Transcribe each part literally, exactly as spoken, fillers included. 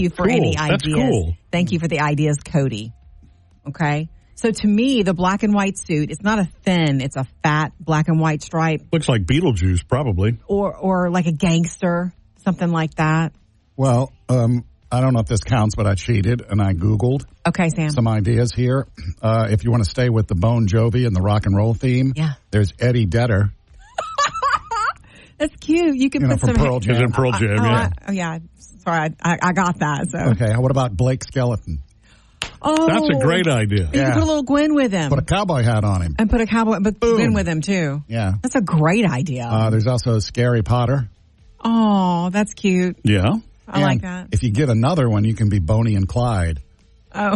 you for cool. any ideas. That's cool. Thank you for the ideas, Cody. Okay. So to me, the black and white suit, it's not a thin, it's a fat black and white stripe. Looks like Beetlejuice, probably. Or or like a gangster, something like that. Well, um, I don't know if this counts, but I cheated and I Googled Okay, Sam. some ideas here. Uh, if you want to stay with the Bon Jovi and the rock and roll theme, Yeah. there's Eddie Vedder. That's cute. You can You know, put from some... Pearl Jam. He's in Pearl Jam, oh, yeah. I, oh, yeah. Sorry, I, I got that. So. Okay, what about Blake Skeleton? Oh, That's a great idea. You Yeah. can put a little Gwen with him. Put a cowboy hat on him. and put a cowboy, but Boom. Gwen with him too. Yeah. That's a great idea. Uh, there's also Scary Potter. Oh, that's cute. Yeah. I And like that. If you get another one, you can be Bonnie and Clyde. Oh.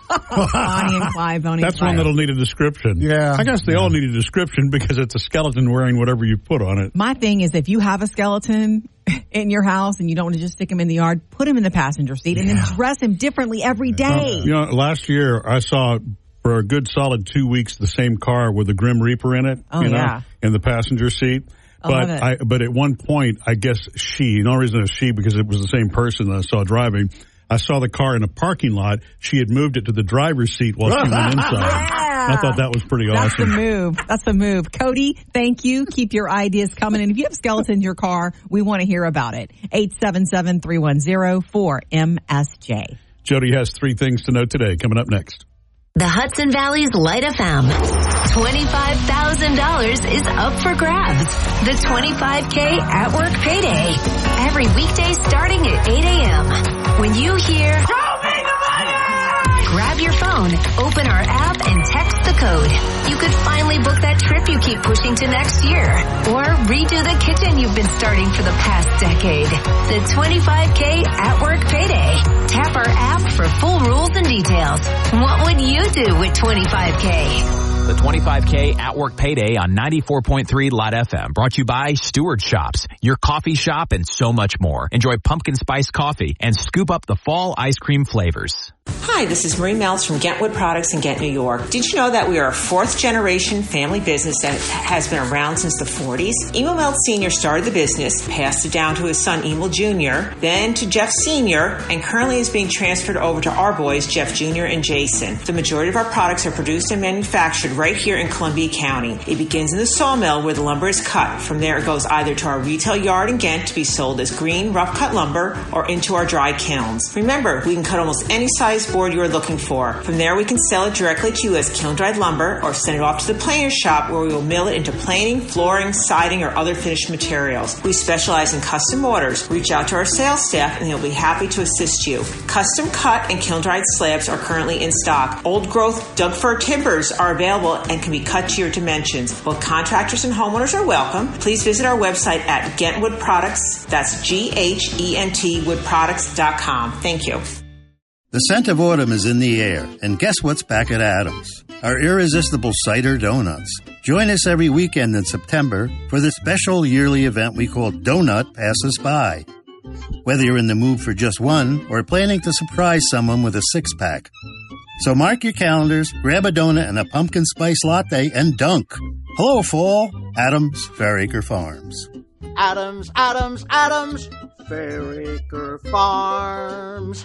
Bonnie and Clyde, Bonnie That's and Clyde. one that'll need a description. Yeah. I guess they Yeah. all need a description because it's a skeleton wearing whatever you put on it. My thing is if you have a skeleton in your house and you don't want to just stick him in the yard, put him in the passenger seat and then dress him differently every day. You know, last year I saw for a good solid two weeks the same car with the Grim Reaper in it. Oh, you know, yeah. in the passenger seat. I But love it. I, but at one point, I guess she, no reason it's she because it was the same person that I saw driving. I saw the car in a parking lot. She had moved it to the driver's seat while she went inside. Yeah. I thought that was pretty That's awesome. the move. That's the move. Cody, thank you. Keep your ideas coming. And if you have skeletons in your car, we want to hear about it. eight seven seven, three one zero, four M S J. Jody has three things to know today. Coming up next. The Hudson Valley's Light F M. twenty-five thousand dollars is up for grabs. The twenty-five K at work payday. Every weekday starting at eight a.m. When you hear, show me the money! Grab your phone, open our app, and text the code. You could finally book that trip you keep pushing to next year. Or redo the kitchen you've been starting for the past decade. The twenty-five K at work payday. Tap our app for full rules and details. What would you do with twenty-five K? The twenty-five K at work payday on ninety-four point three Light F M. Brought to you by Stewart Shops, your coffee shop, and so much more. Enjoy pumpkin spice coffee and scoop up the fall ice cream flavors. Hi, this is Marie Meltz from Gentwood Products in Ghent, New York. Did you know that we are a fourth generation family business that has been around since the forties? Emil Meltz Senior started the business, passed it down to his son Emil Junior, then to Jeff Senior, and currently is being transferred over to our boys, Jeff Junior and Jason. The majority of our products are produced and manufactured right here in Columbia County. It begins in the sawmill where the lumber is cut. From there, it goes either to our retail yard in Ghent to be sold as green, rough cut lumber or into our dry kilns. Remember, we can cut almost any size board you are looking for. From there, we can sell it directly to you as kiln-dried lumber or send it off to the planer shop where we will mill it into planing, flooring, siding, or other finished materials. We specialize in custom orders. Reach out to our sales staff and they'll be happy to assist you. Custom cut and kiln-dried slabs are currently in stock. Old growth Doug fir timbers are available and can be cut to your dimensions. Both contractors and homeowners are welcome. Please visit our website at Gentwood Products. That's G H E N T wood products dot com. Thank you. The scent of autumn is in the air, and guess what's back at Adams? Our irresistible cider donuts. Join us every weekend in September for the special yearly event we call Donut Passes By. Whether you're in the mood for just one or planning to surprise someone with a six-pack. So mark your calendars, grab a donut and a pumpkin spice latte, and dunk. Hello, fall. Adams Fairacre Farms. Adams, Adams, Adams, Fairacre Farms.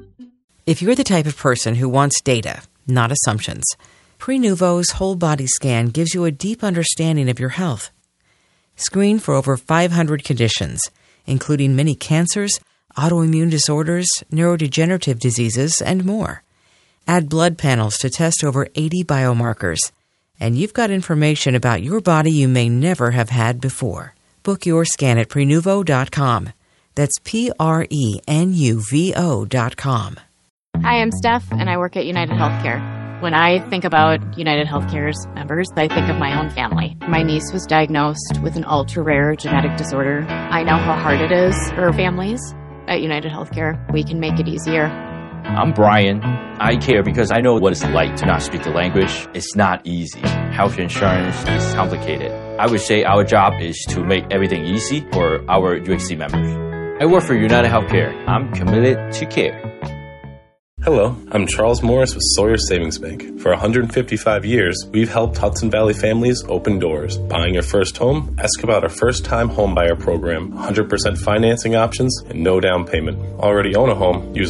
If you're the type of person who wants data, not assumptions, Prenuvo's whole body scan gives you a deep understanding of your health. Screen for over five hundred conditions, including many cancers, autoimmune disorders, neurodegenerative diseases, and more. Add blood panels to test over eighty biomarkers, and you've got information about your body you may never have had before. Book your scan at Prenuvo dot com. That's P R E N U V O dot com. Hi, I'm Steph, and I work at United Healthcare. When I think about United Healthcare's members, I think of my own family. My niece was diagnosed with an ultra-rare genetic disorder. I know how hard it is for families. At United Healthcare, we can make it easier. I'm Brian. I care because I know what it's like to not speak the language. It's not easy. Health insurance is complicated. I would say our job is to make everything easy for our U H C members. I work for United Healthcare. I'm committed to care. Hello, I'm Charles Morris with Sawyer Savings Bank. For one hundred fifty-five years, we've helped Hudson Valley families open doors. Buying your first home? Ask about our first-time homebuyer program, one hundred percent financing options, and no down payment. Already own a home? Use